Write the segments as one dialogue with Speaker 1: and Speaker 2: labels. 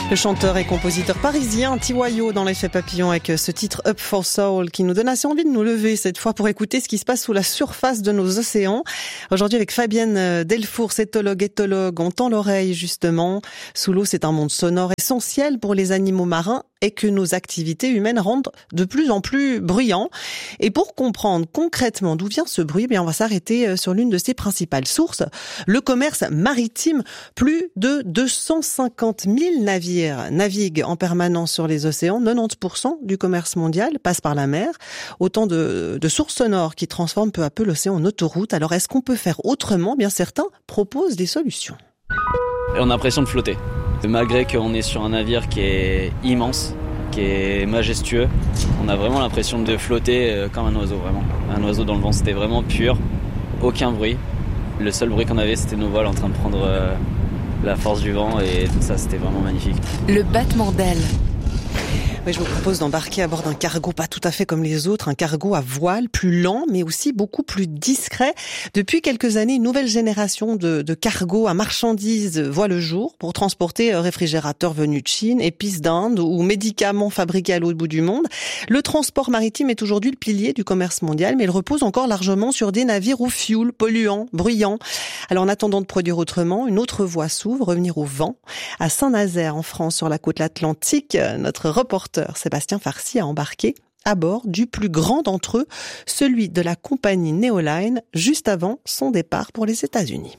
Speaker 1: Le chanteur et compositeur parisien Tiwayo dans l'effet papillon avec ce titre Up for Soul qui nous donne assez envie de nous lever cette fois pour écouter ce qui se passe sous la surface de nos océans. Aujourd'hui avec Fabienne Delfour, éthologue, on tend l'oreille justement. Sous l'eau, c'est un monde sonore essentiel pour les animaux marins et que nos activités humaines rendent de plus en plus bruyants. Et pour comprendre concrètement d'où vient ce bruit, on va s'arrêter sur l'une de ses principales sources, le commerce maritime. Plus de 250 000 navires naviguent en permanence sur les océans. 90% du commerce mondial passe par la mer. Autant de sources sonores qui transforment peu à peu l'océan en autoroute. Alors est-ce qu'on peut faire autrement ? Bien certains proposent des solutions.
Speaker 2: On a l'impression de flotter. Malgré qu'on est sur un navire qui est immense, qui est majestueux, on a vraiment l'impression de flotter comme un oiseau, vraiment. Un oiseau dans le vent, c'était vraiment pur, aucun bruit. Le seul bruit qu'on avait, c'était nos voiles en train de prendre la force du vent et tout ça, c'était vraiment magnifique.
Speaker 3: Le battement d'ailes.
Speaker 1: Oui, je vous propose d'embarquer à bord d'un cargo pas tout à fait comme les autres, un cargo à voile, plus lent mais aussi beaucoup plus discret. Depuis quelques années, une nouvelle génération de cargos à marchandises voit le jour pour transporter réfrigérateurs venus de Chine, épices d'Inde ou médicaments fabriqués à l'autre bout du monde. Le transport maritime est aujourd'hui le pilier du commerce mondial, mais il repose encore largement sur des navires au fioul, polluants, bruyants. Alors en attendant de produire autrement, une autre voie s'ouvre, revenir au vent. À Saint-Nazaire, en France, sur la côte atlantique, notre reporter Sébastien Farcy a embarqué à bord du plus grand d'entre eux, celui de la compagnie Neoline, juste avant son départ pour les États-Unis.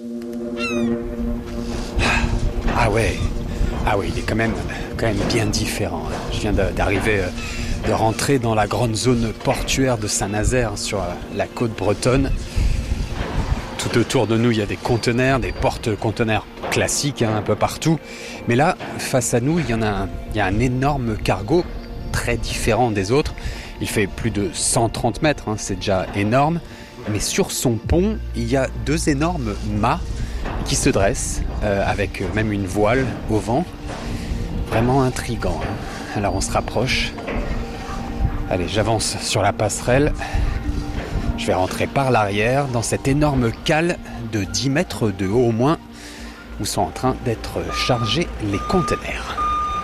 Speaker 4: Ah oui, il est quand même bien différent. Je viens d'arriver, de rentrer dans la grande zone portuaire de Saint-Nazaire sur la côte bretonne. Tout autour de nous, il y a des conteneurs, des porte-conteneurs classiques un peu partout. Mais là, face à nous, il y a un énorme cargo, très différent des autres. Il fait plus de 130 mètres, c'est déjà énorme. Mais sur son pont, il y a deux énormes mâts qui se dressent, avec même une voile au vent. Vraiment intriguant. Alors on se rapproche. Allez, j'avance sur la passerelle. Je vais rentrer par l'arrière dans cette énorme cale de 10 mètres de haut au moins où sont en train d'être chargés les conteneurs.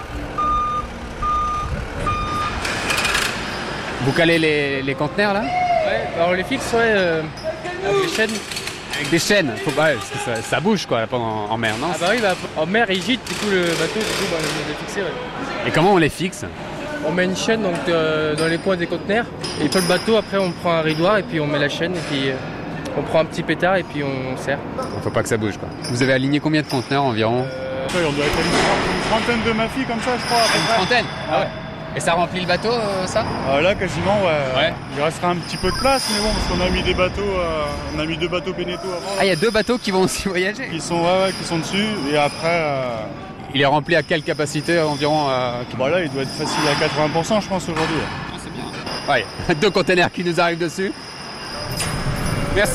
Speaker 4: Vous calez les conteneurs là ?
Speaker 5: Ouais, bah on les fixe avec des chaînes.
Speaker 4: Avec des chaînes, parce que ça bouge quoi en mer, non ?
Speaker 5: Ah bah oui, en mer il gîte du coup le bateau, on les fixe. Ouais.
Speaker 4: Et comment on les fixe ?
Speaker 5: On met une chaîne donc, dans les coins des conteneurs et puis le bateau après on prend un ridoir et puis on met la chaîne et puis on prend un petit pétard et puis on serre.
Speaker 4: Faut pas que ça bouge quoi. Vous avez aligné combien de conteneurs environ ?
Speaker 6: On doit être une trentaine de mafis comme ça je crois.
Speaker 4: Une trentaine ? Ah ouais. Et ça remplit le bateau ça ?
Speaker 6: Là quasiment ouais. Il restera un petit peu de place mais bon parce qu'on a mis des bateaux, on a mis 2 bateaux Beneteau avant.
Speaker 4: Ah il y a 2 bateaux qui vont aussi voyager ?
Speaker 6: Qui sont dessus et après...
Speaker 4: Il est rempli à quelle capacité environ
Speaker 6: là, il doit être facile à 80% je pense aujourd'hui.
Speaker 4: Ah, c'est bien. Ouais, 2 containers qui nous arrivent dessus. Merci.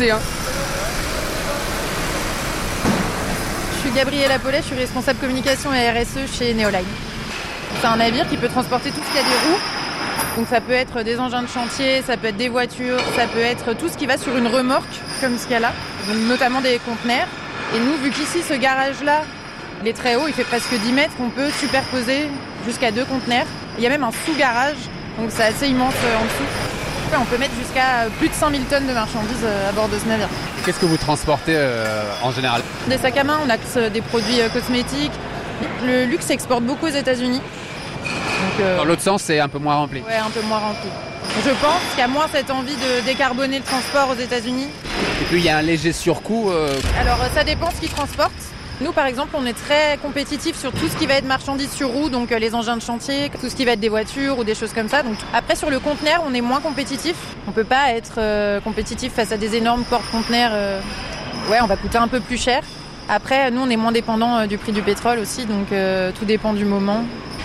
Speaker 7: Je suis Gabrielle Apollet, je suis responsable communication et RSE chez Neoline. C'est un navire qui peut transporter tout ce qui a des roues. Donc ça peut être des engins de chantier, ça peut être des voitures, ça peut être tout ce qui va sur une remorque comme ce qu'il y a là. Donc notamment des conteneurs. Et nous, vu qu'ici, ce garage-là, il est très haut, il fait presque 10 mètres, on peut superposer jusqu'à 2 conteneurs. Il y a même un sous-garage, donc c'est assez immense en dessous. On peut mettre jusqu'à plus de 100 000 tonnes de marchandises à bord de ce navire.
Speaker 4: Qu'est-ce que vous transportez en général ?
Speaker 7: Des sacs à main, on a des produits cosmétiques. Le luxe exporte beaucoup aux États-Unis.
Speaker 4: Dans l'autre sens, c'est un peu moins rempli.
Speaker 7: Ouais, un peu moins rempli. Je pense qu'il y a moins cette envie de décarboner le transport aux États-Unis.
Speaker 4: Et puis il y a un léger surcoût.
Speaker 7: Alors ça dépend ce qu'ils transportent. Nous, par exemple, on est très compétitifs sur tout ce qui va être marchandises sur roue, donc les engins de chantier, tout ce qui va être des voitures ou des choses comme ça. Donc après, sur le conteneur, on est moins compétitif. On peut pas être compétitif face à des énormes porte-conteneurs. Ouais, on va coûter un peu plus cher. Après, nous, on est moins dépendant du prix du pétrole aussi, donc tout dépend du moment.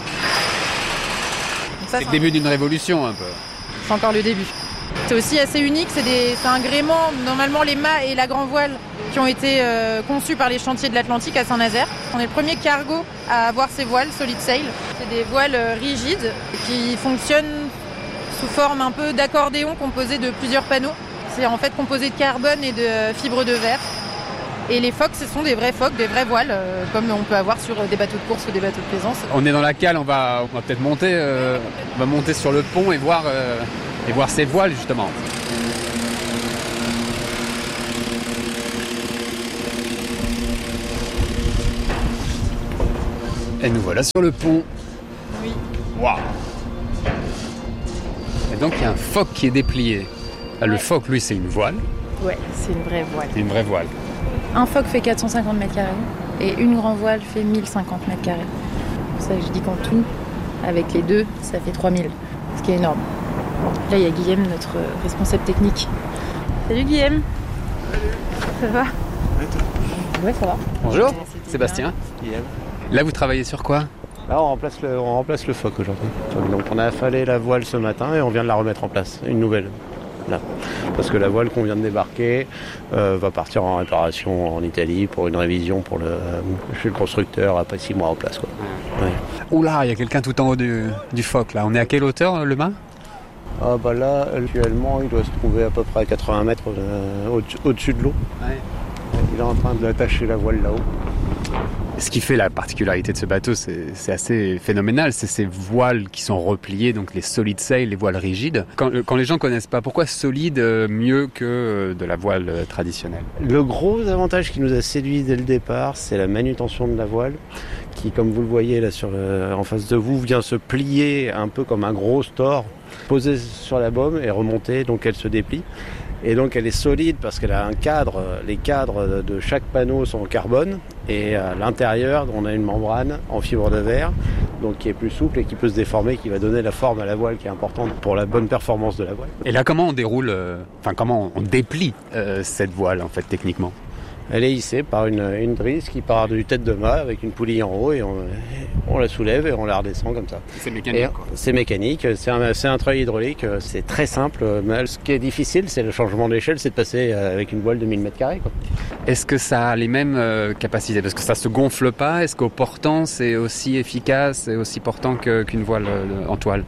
Speaker 7: Donc ça,
Speaker 4: c'est le début d'une révolution un peu.
Speaker 7: C'est encore le début. C'est aussi assez unique, c'est un gréement. Normalement, les mâts et la grand voile qui ont été conçus par les chantiers de l'Atlantique à Saint-Nazaire. On est le premier cargo à avoir ces voiles Solid Sail. C'est des voiles rigides qui fonctionnent sous forme un peu d'accordéon composé de plusieurs panneaux. C'est en fait composé de carbone et de fibres de verre. Et les phoques, ce sont des vrais phoques, des vrais voiles, comme on peut avoir sur des bateaux de course ou des bateaux de plaisance.
Speaker 4: On est dans la cale, on va peut-être monter, sur le pont et voir ces voiles justement. Et nous voilà sur le pont.
Speaker 7: Oui.
Speaker 4: Waouh. Et donc il y a un phoque qui est déplié. Le phoque, lui, c'est une voile.
Speaker 7: Ouais, c'est une vraie voile.
Speaker 4: Une vraie voile.
Speaker 7: Un phoque fait 450 mètres carrés et une grand voile fait 1050 mètres carrés. C'est pour ça que je dis qu'en tout, avec les deux, ça fait 3000, ce qui est énorme. Là, il y a Guillaume, notre responsable technique. Salut Guillaume. Salut. Ça va? Ouais, ça va.
Speaker 4: Bonjour, Sébastien.
Speaker 3: Guillaume.
Speaker 4: Là, vous travaillez sur quoi?
Speaker 3: Là, on remplace le phoque aujourd'hui. Donc, on a affalé la voile ce matin et on vient de la remettre en place, une nouvelle. Là. Parce que la voile qu'on vient de débarquer va partir en réparation en Italie pour une révision chez le constructeur après 6 mois en place. Quoi. Ouais.
Speaker 4: Oula, il y a quelqu'un tout en haut du phoque là. On est à quelle hauteur, le mât?
Speaker 3: Ah bah là, actuellement, il doit se trouver à peu près à 80 mètres au-dessus de l'eau. Ouais. Il est en train d'attacher la voile là-haut.
Speaker 4: Ce qui fait la particularité de ce bateau, c'est assez phénoménal, c'est ces voiles qui sont repliées, donc les solid sail, les voiles rigides. Quand les gens connaissent pas, pourquoi solide mieux que de la voile traditionnelle?
Speaker 3: Le gros avantage qui nous a séduit dès le départ, c'est la manutention de la voile, qui, comme vous le voyez là en face de vous, vient se plier un peu comme un gros store, posé sur la baume et remonter, donc elle se déplie. Et donc elle est solide parce qu'elle a un cadre, les cadres de chaque panneau sont en carbone et à l'intérieur on a une membrane en fibre de verre donc qui est plus souple et qui peut se déformer, qui va donner la forme à la voile qui est importante pour la bonne performance de la voile.
Speaker 4: Et là comment on déroule, comment on déplie cette voile en fait techniquement?
Speaker 3: Elle est hissée par une drisse qui part du tête de mât avec une poulie en haut et on la soulève et on la redescend comme ça.
Speaker 4: C'est mécanique quoi.
Speaker 3: C'est mécanique, c'est un treuil hydraulique, c'est très simple. Mais ce qui est difficile, c'est le changement d'échelle, c'est de passer avec une voile de 1000 m².
Speaker 4: Est-ce que ça a les mêmes capacités? Parce que ça se gonfle pas. Est-ce qu'au portant, c'est aussi efficace et aussi portant qu'une voile en toile?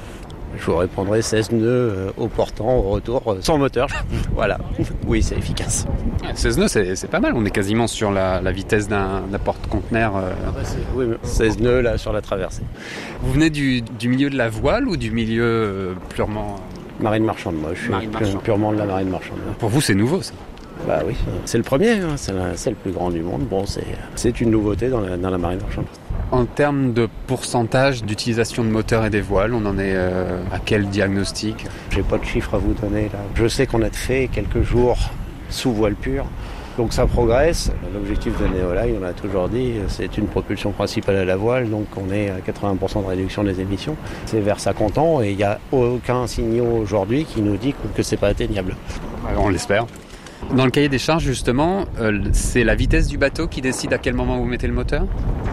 Speaker 3: Je vous répondrai 16 nœuds au portant, au retour, sans moteur. Voilà. Oui, c'est efficace.
Speaker 4: 16 nœuds, c'est pas mal. On est quasiment sur la vitesse d'un porte-conteneur.
Speaker 3: Oui, 16 nœuds là sur la traversée.
Speaker 4: Vous venez du milieu de la voile ou du milieu purement...
Speaker 3: Marine marchande, moi. Je suis purement de la marine marchande.
Speaker 4: Pour vous, c'est nouveau, ça?
Speaker 3: Bah oui, c'est le premier. Hein. C'est le plus grand du monde. Bon, c'est une nouveauté dans la marine marchande.
Speaker 4: En termes de pourcentage d'utilisation de moteurs et des voiles, on en est à quel diagnostic?
Speaker 3: J'ai pas de chiffres à vous donner là. Je sais qu'on a fait quelques jours sous voile pure, donc ça progresse. L'objectif de Neoline, on l'a toujours dit, c'est une propulsion principale à la voile, donc on est à 80% de réduction des émissions. C'est vers ça qu'on tend et il n'y a aucun signal aujourd'hui qui nous dit que c'est pas atteignable.
Speaker 4: On l'espère. Dans le cahier des charges justement, c'est la vitesse du bateau qui décide à quel moment vous mettez le moteur?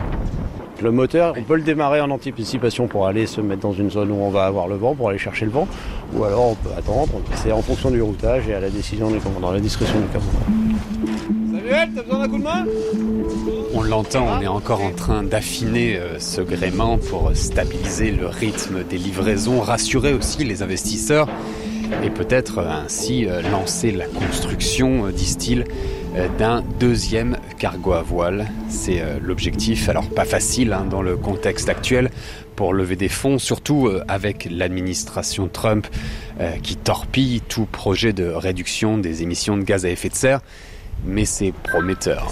Speaker 3: Le moteur, on peut le démarrer en anticipation pour aller se mettre dans une zone où on va avoir le vent, pour aller chercher le vent. Ou alors on peut attendre, c'est en fonction du routage et à la décision du commandant, à la discrétion du commandant.
Speaker 8: Salut Elle, t'as besoin d'un coup de main?
Speaker 4: On l'entend, on est encore en train d'affiner ce gréement pour stabiliser le rythme des livraisons, rassurer aussi les investisseurs et peut-être ainsi lancer la construction, disent-ils, d'un deuxième cargo à voile. C'est l'objectif, alors pas facile dans le contexte actuel pour lever des fonds, surtout avec l'administration Trump qui torpille tout projet de réduction des émissions de gaz à effet de serre, mais c'est prometteur.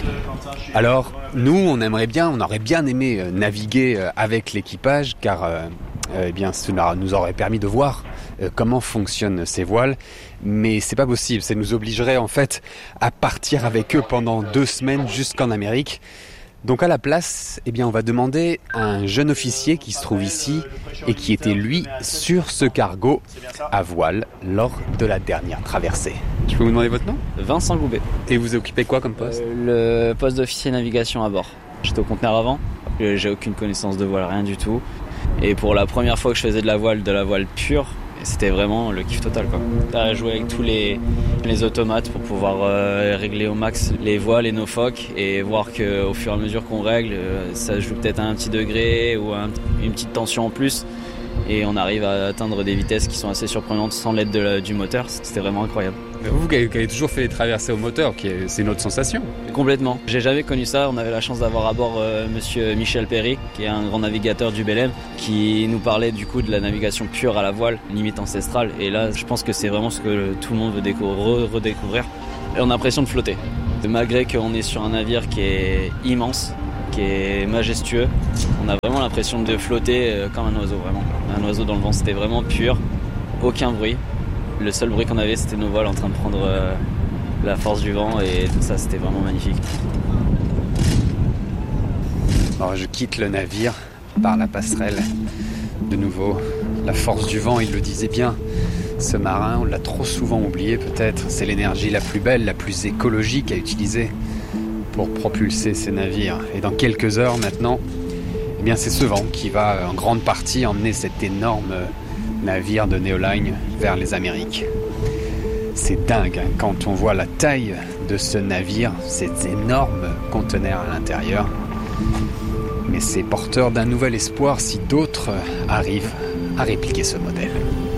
Speaker 4: Alors nous, on aurait bien aimé naviguer avec l'équipage car cela nous aurait permis de voir comment fonctionnent ces voiles, mais c'est pas possible, ça nous obligerait en fait à partir avec eux pendant 2 semaines jusqu'en Amérique. Donc à la place, on va demander à un jeune officier qui se trouve ici et qui était lui sur ce cargo à voile lors de la dernière traversée. Je peux vous demander votre nom?
Speaker 2: Vincent Goubet.
Speaker 4: Et vous occupez quoi comme poste?
Speaker 2: Le poste d'officier navigation à bord. J'étais au conteneur avant, j'ai aucune connaissance de voile, rien du tout. Et pour la première fois que je faisais de la voile pure, c'était vraiment le kiff total, quoi. À jouer avec tous les automates pour pouvoir régler au max les voiles et nos phoques et voir qu'au fur et à mesure qu'on règle, ça joue peut-être à un petit degré ou une petite tension en plus. et on arrive à atteindre des vitesses qui sont assez surprenantes sans l'aide du moteur. C'était vraiment incroyable.
Speaker 4: Vous qui avez toujours fait des traversées au moteur, c'est une autre sensation.
Speaker 2: Complètement. J'ai jamais connu ça. On avait la chance d'avoir à bord monsieur Michel Perry, qui est un grand navigateur du Belém, qui nous parlait du coup de la navigation pure à la voile, limite ancestrale. Et là, je pense que c'est vraiment ce que tout le monde veut redécouvrir. Et on a l'impression de flotter. Malgré qu'on est sur un navire qui est immense, qui est majestueux, on a vraiment l'impression de flotter comme un oiseau, vraiment. Un oiseau dans le vent, c'était vraiment pur, aucun bruit. Le seul bruit qu'on avait, c'était nos voiles en train de prendre la force du vent, et tout ça, c'était vraiment magnifique.
Speaker 4: Alors, je quitte le navire par la passerelle. De nouveau, la force du vent, il le disait bien. Ce marin, on l'a trop souvent oublié peut-être. C'est l'énergie la plus belle, la plus écologique à utiliser pour propulser ces navires. Et dans quelques heures maintenant, eh bien c'est ce vent qui va en grande partie emmener cet énorme navire de Neoline vers les Amériques. C'est dingue hein, quand on voit la taille de ce navire, ces énormes conteneurs à l'intérieur. Mais c'est porteur d'un nouvel espoir si d'autres arrivent à répliquer ce modèle.